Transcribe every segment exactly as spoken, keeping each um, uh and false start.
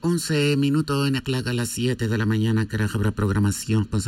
once minutos en Aclaga a las siete de la mañana, que habrá programación con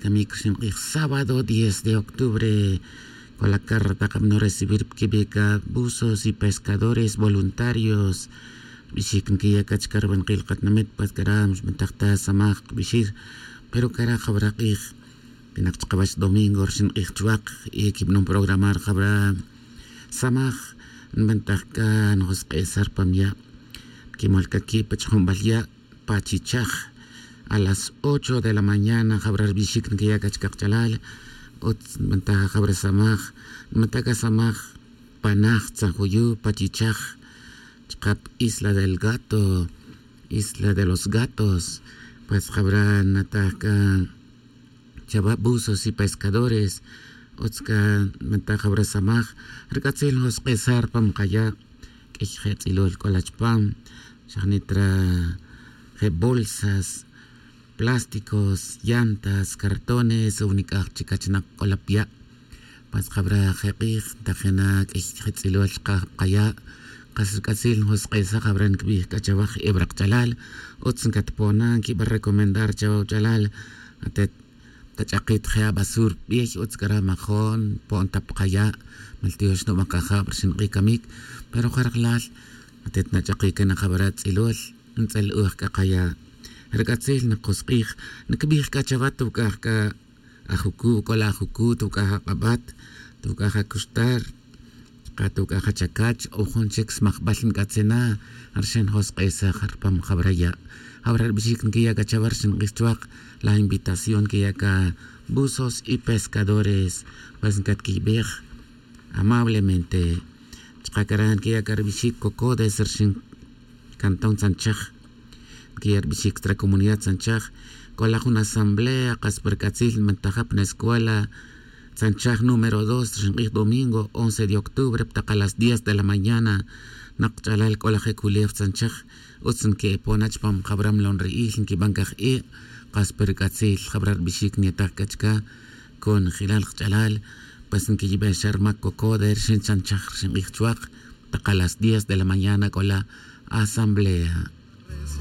sábado diez de octubre, con la carta que no recibir que buzos y pescadores voluntarios. Bishik que ya cachcarban que el catnamet pas caram mentakta samach bishir, pero cara habrá que pinakchkabash domingo sin ichwak y equipo no programar habrá samach mentakka nos pesar pamya. Kimalkaki pechombalia pachichaj a las ocho de la mañana habrar bishik que ya cachcachalal ot menta habra samaj menta samaj panaj tsahuyu pachichaj chap Isla del Gato, Isla de los Gatos, pues habrá nataka chababuzos y pescadores otska menta habra samaj rikatzil nos pesar pam kaya kejetsilo el colachpam Chanitra, bolsas, plásticos, llantas, cartones, única chicachana colapia. Pas cabra jepig, tajena, kejetsilo el kaya, kasil, hosquesa, cabran kbih, kachabaj, ebrak jalal, otsun katpona, kiba recomendar chabau jalal, atet, tachakit jea basur, biech, otskara majon, pontap kaya, maltios no makaja, bersin rikamik, pero jaraklal, atet na chaqi kana khabarat silol ntsal uh ka qaya rgatsil na qusqih nakbih ka chabat tu ka ka ahuku kola ahuku tu ka qabat tu ka kustar ka tu ka chakach o khonchex maqbalin katsena arshen hosqesa kharpam khabraya habrar bishik que ya ka chavarsin qistwaq la invitación que ya ka buzos y pescadores paskat kibih amablemente Chakaran que ya carbishik coco de Sershin Cantón Sanchaj, que ya bishik tra comunidad Sanchaj, con la una asamblea, Caspercatzil, Mentajap, una escuela, Sanchaj número dos, Rinqih domingo, once de octubre, a las diez de la mañana, Naqchalal, Colaje Kuliev Sanchaj, Utsun que Ponach Pam, Habram Lonri, que Bankaj E, Caspercatzil, Habrar bishik Nietak Kachka, con Hilal Chalal, pues en que lleve Sharmak Coco de Shin Sanchaj, Shin Ichchuak, a las diez de la mañana con la asamblea.